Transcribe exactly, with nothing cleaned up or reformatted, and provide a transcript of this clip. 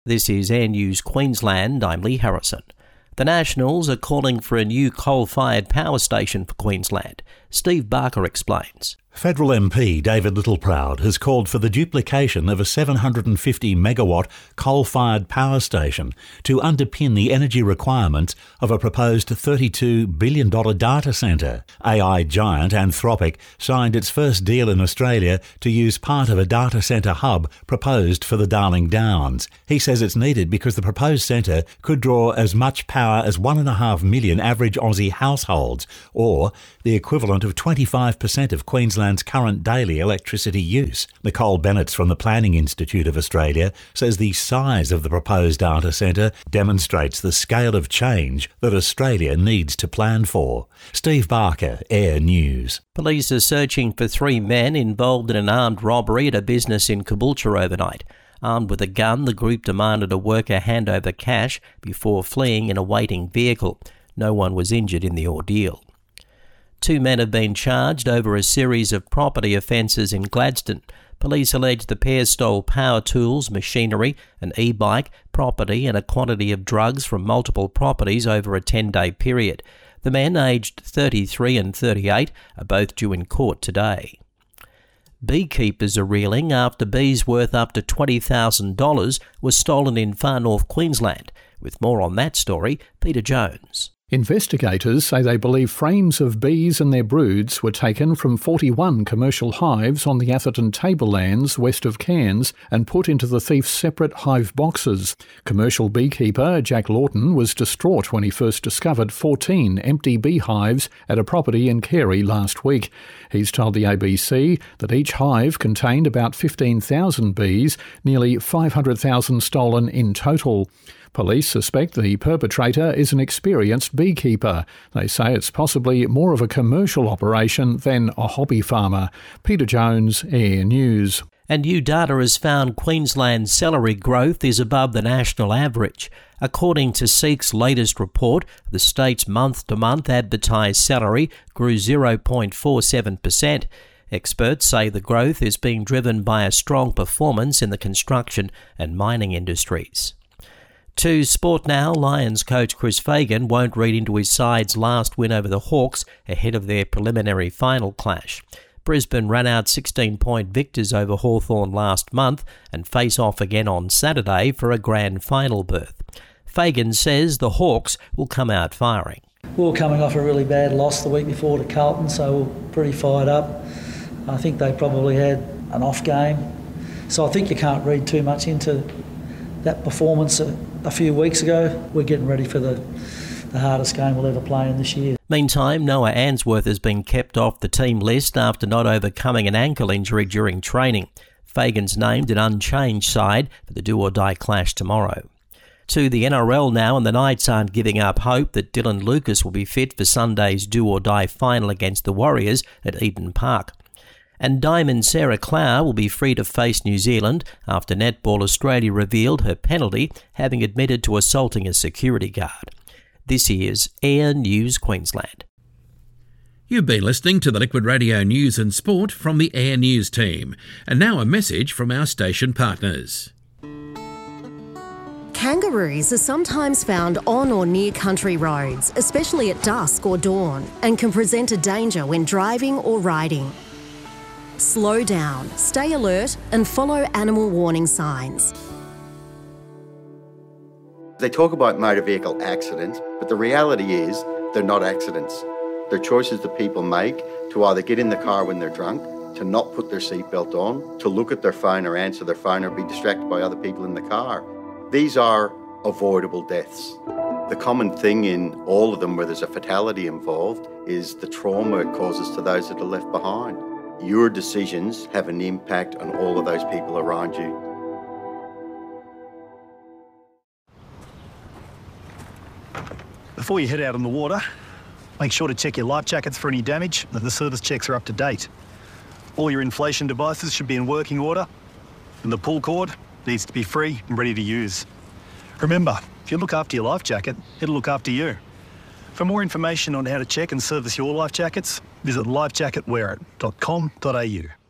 This is Air News Queensland. I'm Lee Harrison. The Nationals are calling for a new coal-fired power station for Queensland. Steve Barker explains. Federal M P David Littleproud has called for the duplication of a seven hundred fifty megawatt coal-fired power station to underpin the energy requirements of a proposed thirty-two billion dollars data centre. A I giant Anthropic signed its first deal in Australia to use part of a data centre hub proposed for the Darling Downs. He says it's needed because the proposed centre could draw as much power as one and a half million average Aussie households, or the equivalent of twenty-five percent of Queensland's current daily electricity use. Nicole Bennett from the Planning Institute of Australia says the size of the proposed data centre demonstrates the scale of change that Australia needs to plan for. Steve Barker, Air News. Police are searching for three men involved in an armed robbery at a business in Caboolture overnight. Armed with a gun, the group demanded a worker hand over cash before fleeing in a waiting vehicle. No one was injured in the ordeal. Two men have been charged over a series of property offences in Gladstone. Police allege the pair stole power tools, machinery, an e-bike, property and a quantity of drugs from multiple properties over a ten-day period. The men, aged thirty-three and thirty-eight, are both due in court today. Beekeepers are reeling after bees worth up to twenty thousand dollars were stolen in far north Queensland. With more on that story, Peter Jones. Investigators say they believe frames of bees and their broods were taken from forty-one commercial hives on the Atherton Tablelands west of Cairns and put into the thief's separate hive boxes. Commercial beekeeper Jack Lawton was distraught when he first discovered fourteen empty beehives at a property in Carey last week. He's told the A B C that each hive contained about fifteen thousand bees, nearly five hundred thousand stolen in total. Police suspect the perpetrator is an experienced beekeeper. They say it's possibly more of a commercial operation than a hobby farmer. Peter Jones, Air News. And new data has found Queensland's salary growth is above the national average. According to SEEK's latest report, the state's month-to-month advertised salary grew zero point four seven percent. Experts say the growth is being driven by a strong performance in the construction and mining industries. To sport now, Lions coach Chris Fagan won't read into his side's last win over the Hawks ahead of their preliminary final clash. Brisbane ran out sixteen-point victors over Hawthorn last month and face off again on Saturday for a grand final berth. Fagan says the Hawks will come out firing. We were coming off a really bad loss the week before to Carlton, so we're pretty fired up. I think they probably had an off game, so I think you can't read too much into that performance a, a few weeks ago. We're getting ready for the, the hardest game we'll ever play in this year. Meantime, Noah Answorth has been kept off the team list after not overcoming an ankle injury during training. Fagan's named an unchanged side for the do-or-die clash tomorrow. To the N R L now, and the Knights aren't giving up hope that Dylan Lucas will be fit for Sunday's do-or-die final against the Warriors at Eden Park. And Diamond Sarah Clow will be free to face New Zealand after Netball Australia revealed her penalty, having admitted to assaulting a security guard. This is Air News Queensland. You've been listening to the Liquid Radio News and Sport from the Air News team. And now a message from our station partners. Kangaroos are sometimes found on or near country roads, especially at dusk or dawn, and can present a danger when driving or riding. Slow down, stay alert and follow animal warning signs. They talk about motor vehicle accidents, but the reality is they're not accidents. They're choices that people make to either get in the car when they're drunk, to not put their seatbelt on, to look at their phone or answer their phone or be distracted by other people in the car. These are avoidable deaths. The common thing in all of them where there's a fatality involved is the trauma it causes to those that are left behind. Your decisions have an impact on all of those people around you. Before you head out on the water, make sure to check your life jackets for any damage and that the service checks are up to date. All your inflation devices should be in working order, and the pull cord needs to be free and ready to use. Remember, if you look after your life jacket, it'll look after you. For more information on how to check and service your life jackets, visit life jacket wear it dot com dot a u.